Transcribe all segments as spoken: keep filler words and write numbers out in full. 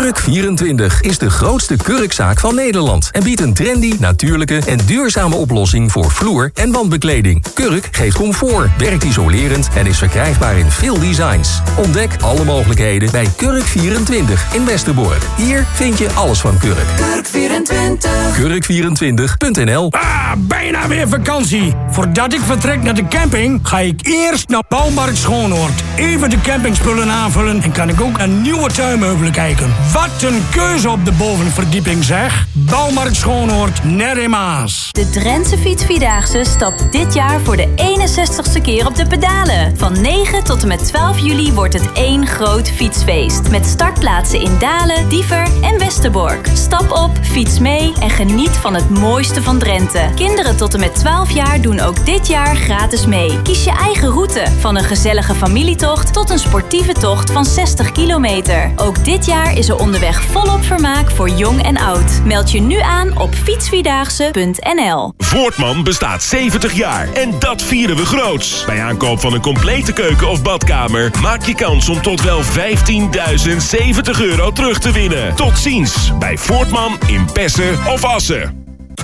Kurk vierentwintig is de grootste kurkzaak van Nederland en biedt een trendy, natuurlijke en duurzame oplossing voor vloer- en wandbekleding. Kurk geeft comfort, werkt isolerend en is verkrijgbaar in veel designs. Ontdek alle mogelijkheden bij Kurk vierentwintig in Westerbork. Hier vind je alles van Kurk. Kurk vierentwintig. kurk vierentwintig punt n l. Ah, bijna weer vakantie. Voordat ik vertrek naar de camping, ga ik eerst naar Bouwmarkt Schoonhoord. Even de campingspullen aanvullen en kan ik ook naar nieuwe tuinmeubelen kijken. Wat een keuze op de bovenverdieping, zeg. Bouwmarkt Schoonhoord, Ner in Maas. De Drentse Fietsvierdaagse stapt dit jaar voor de eenenzestigste keer op de pedalen. Van negen tot en met twaalf juli wordt het één groot fietsfeest. Met startplaatsen in Dalen, Diever en Westerbork. Stap op, fiets mee en geniet van het mooiste van Drenthe. Kinderen tot en met twaalf jaar doen ook dit jaar gratis mee. Kies je eigen route, van een gezellige familietocht tot een sportieve tocht van zestig kilometer. Ook dit jaar is er onderweg volop vermaak voor jong en oud. Meld je nu aan op fietsvierdaagse punt n l. Voortman bestaat zeventig jaar en dat vieren we groots. Bij aankoop van een complete keuken of badkamer maak je kans om tot wel vijftienduizend zeventig euro terug te winnen. Tot ziens bij Voortman in Pessen of Assen.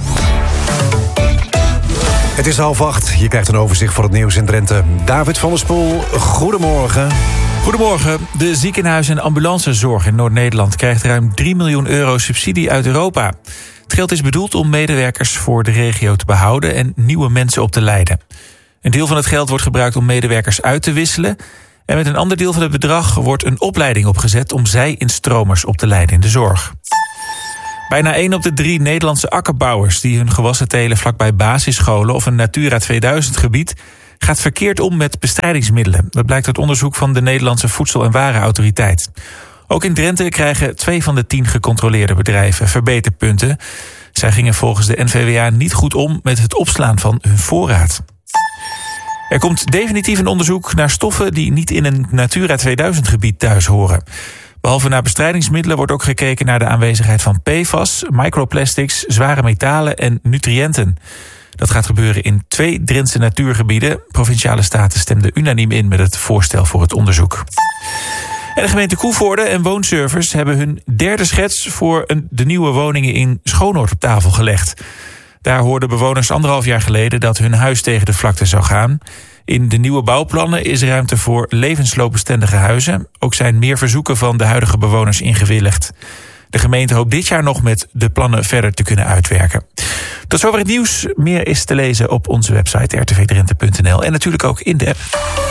Het is half acht. Je krijgt een overzicht van het nieuws in Drenthe. David van der Spoel, goedemorgen. Goedemorgen. De ziekenhuis- en ambulancezorg in Noord-Nederland krijgt ruim drie miljoen euro subsidie uit Europa. Het geld is bedoeld om medewerkers voor de regio te behouden en nieuwe mensen op te leiden. Een deel van het geld wordt gebruikt om medewerkers uit te wisselen. En met een ander deel van het bedrag wordt een opleiding opgezet om zij-instromers op te leiden in de zorg. Bijna één op de drie Nederlandse akkerbouwers die hun gewassen telen vlakbij basisscholen of een Natura tweeduizend gebied gaat verkeerd om met bestrijdingsmiddelen. Dat blijkt uit onderzoek van de Nederlandse Voedsel- en Warenautoriteit. Ook in Drenthe krijgen twee van de tien gecontroleerde bedrijven verbeterpunten. Zij gingen volgens de N V W A niet goed om met het opslaan van hun voorraad. Er komt definitief een onderzoek naar stoffen die niet in een Natura tweeduizend gebied thuis horen. Behalve naar bestrijdingsmiddelen wordt ook gekeken naar de aanwezigheid van P F A S, microplastics, zware metalen en nutriënten. Dat gaat gebeuren in twee Drentse natuurgebieden. Provinciale staten stemden unaniem in met het voorstel voor het onderzoek. En de gemeente Koevoorde en Woonservice hebben hun derde schets voor een, de nieuwe woningen in Schoonhoord op tafel gelegd. Daar hoorden bewoners anderhalf jaar geleden dat hun huis tegen de vlakte zou gaan. In de nieuwe bouwplannen is ruimte voor levensloopbestendige huizen. Ook zijn meer verzoeken van de huidige bewoners ingewilligd. De gemeente hoopt dit jaar nog met de plannen verder te kunnen uitwerken. Tot zover het nieuws. Meer is te lezen op onze website r t v drenthe punt n l en natuurlijk ook in de app.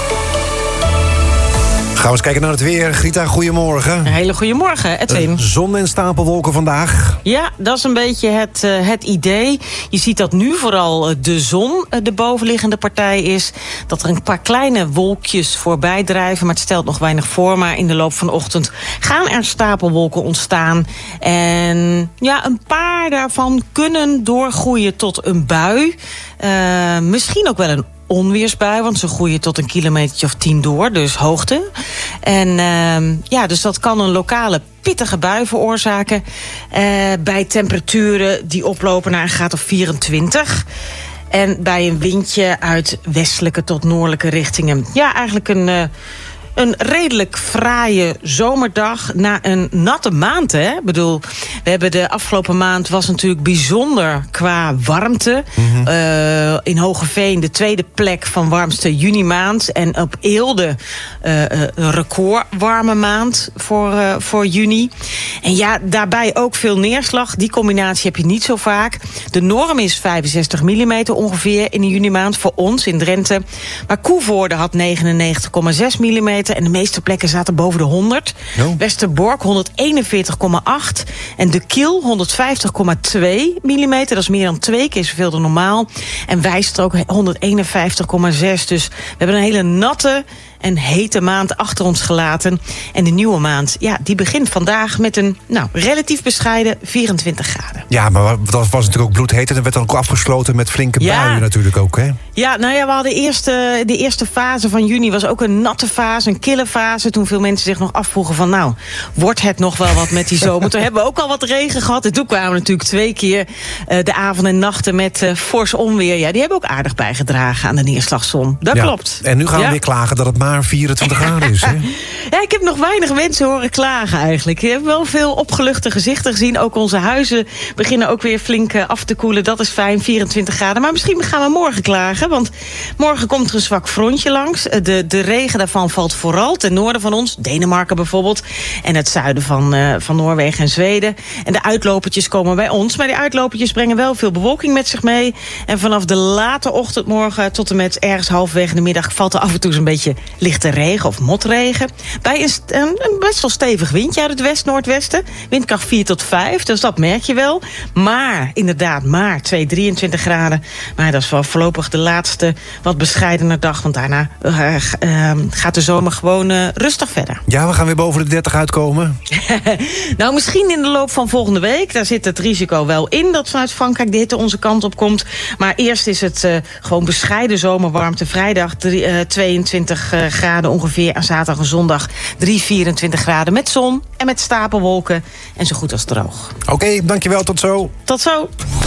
Gaan we eens kijken naar het weer. Grieta, goedemorgen. Een hele goede morgen, Edwin. Uh, zon en stapelwolken vandaag. Ja, dat is een beetje het, uh, het idee. Je ziet dat nu vooral de zon de bovenliggende partij is. Dat er een paar kleine wolkjes voorbij drijven, maar het stelt nog weinig voor. Maar in de loop van de ochtend gaan er stapelwolken ontstaan. En ja, een paar daarvan kunnen doorgroeien tot een bui. Uh, misschien ook wel een onweersbui, want ze groeien tot een kilometertje of tien door, dus hoogte. En uh, ja, dus dat kan een lokale pittige bui veroorzaken. Uh, bij temperaturen die oplopen naar een graad of vierentwintig. En bij een windje uit westelijke tot noordelijke richtingen. Ja, eigenlijk een Uh, Een redelijk fraaie zomerdag na een natte maand, hè? Ik bedoel, we hebben de afgelopen maand was natuurlijk bijzonder qua warmte. Mm-hmm. Uh, in Hogeveen de tweede plek van warmste juni maand. En op Eelde uh, een record warme maand voor, uh, voor juni. En ja, daarbij ook veel neerslag. Die combinatie heb je niet zo vaak. De norm is vijfenzestig millimeter ongeveer in een juni maand voor ons in Drenthe. Maar Koevoorde had negenennegentig komma zes millimeter. En de meeste plekken zaten boven de honderd. No. Westerbork honderdeenenveertig komma acht. En De Kil honderdvijftig komma twee millimeter. Dat is meer dan twee keer zoveel dan normaal. En Wijstrook honderdeenenvijftig komma zes. Dus we hebben een hele natte en hete maand achter ons gelaten. En de nieuwe maand, ja, die begint vandaag met een nou, relatief bescheiden vierentwintig graden. Ja, maar dat was natuurlijk ook bloedheet. En dat werd dan ook afgesloten met flinke buien ja. natuurlijk ook, hè? Ja, nou ja, we hadden eerst, uh, de eerste fase van juni was ook een natte fase, een kille fase. Toen veel mensen zich nog afvroegen van, nou, wordt het nog wel wat met die zomer? Toen hebben we ook al wat regen gehad. En toen kwamen natuurlijk twee keer uh, de avonden en nachten met uh, fors onweer. Ja, die hebben ook aardig bijgedragen aan de neerslagzon. Dat ja. klopt. En nu gaan we ja. weer klagen dat het maar vierentwintig graden is, hè? Ja, ik heb nog weinig mensen horen klagen eigenlijk. Ik heb wel veel opgeluchte gezichten gezien. Ook onze huizen beginnen ook weer flink uh, af te koelen. Dat is fijn, vierentwintig graden. Maar misschien gaan we morgen klagen. Want morgen komt er een zwak frontje langs. De, de regen daarvan valt vooral ten noorden van ons. Denemarken bijvoorbeeld. En het zuiden van, uh, van Noorwegen en Zweden. En de uitlopertjes komen bij ons. Maar die uitlopertjes brengen wel veel bewolking met zich mee. En vanaf de late ochtend morgen tot en met ergens halfwege de middag valt er af en toe zo'n beetje lichte regen of motregen. Bij een, een, een best wel stevig windje uit het west-noordwesten. Windkracht vier tot vijf, dus dat merk je wel. Maar, inderdaad, maar twee, drieëntwintig graden. Maar dat is wel voorlopig de laatste wat bescheidener dag. Want daarna uh, uh, gaat de zomer gewoon uh, rustig verder. Ja, we gaan weer boven de dertig uitkomen. Nou, misschien in de loop van volgende week. Daar zit het risico wel in dat vanuit Frankrijk de hitte onze kant op komt. Maar eerst is het uh, gewoon bescheiden zomerwarmte. Vrijdag drie, uh, tweeëntwintig uh, graden ongeveer. En zaterdag en zondag drie, vierentwintig graden met zon en met stapelwolken. En zo goed als droog. Oké, okay, dankjewel. Tot zo. Tot zo.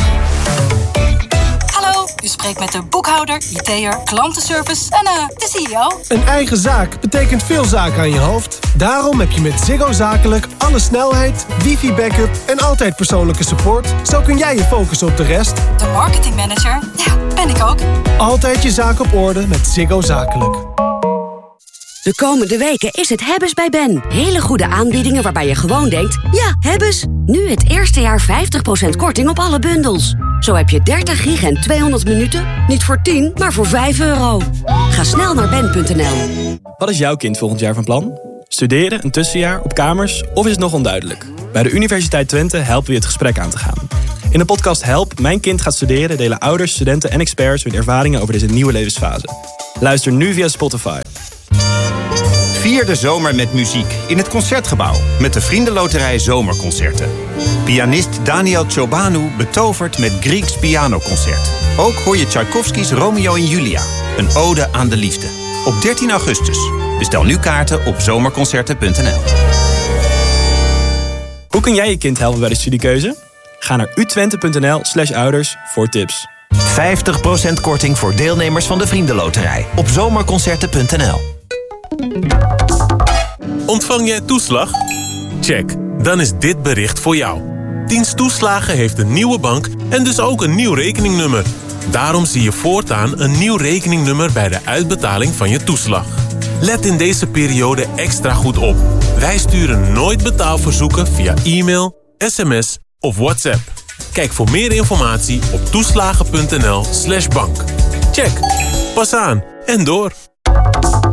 Hallo, u spreekt met de boekhouder, I T'er, klantenservice en uh, de C E O. Een eigen zaak betekent veel zaken aan je hoofd. Daarom heb je met Ziggo Zakelijk alle snelheid, wifi-backup en altijd persoonlijke support. Zo kun jij je focussen op de rest. De marketingmanager, ja, ben ik ook. Altijd je zaak op orde met Ziggo Zakelijk. De komende weken is het Hebbes bij Ben. Hele goede aanbiedingen waarbij je gewoon denkt, ja, Hebbes. Nu het eerste jaar vijftig procent korting op alle bundels. Zo heb je dertig gig en tweehonderd minuten. Niet voor tien, maar voor vijf euro. Ga snel naar ben punt n l. Wat is jouw kind volgend jaar van plan? Studeren, een tussenjaar, op kamers of is het nog onduidelijk? Bij de Universiteit Twente helpen we je het gesprek aan te gaan. In de podcast Help, mijn kind gaat studeren... delen ouders, studenten en experts hun ervaringen over deze nieuwe levensfase. Luister nu via Spotify. Vier de zomer met muziek in het Concertgebouw met de Vriendenloterij Zomerconcerten. Pianist Daniel Ciobanu betovert met Grieks pianoconcert. Ook hoor je Tchaikovsky's Romeo en Julia, een ode aan de liefde. Op dertien augustus. Bestel nu kaarten op zomerconcerten punt n l. Hoe kun jij je kind helpen bij de studiekeuze? Ga naar utwente punt n l slash ouders voor tips. vijftig procent korting voor deelnemers van de Vriendenloterij op zomerconcerten punt n l. Ontvang jij toeslag? Check, dan is dit bericht voor jou. Dienst Toeslagen heeft een nieuwe bank en dus ook een nieuw rekeningnummer. Daarom zie je voortaan een nieuw rekeningnummer bij de uitbetaling van je toeslag. Let in deze periode extra goed op. Wij sturen nooit betaalverzoeken via e-mail, sms of WhatsApp. Kijk voor meer informatie op toeslagen punt n l slash bank. Check, pas aan en door.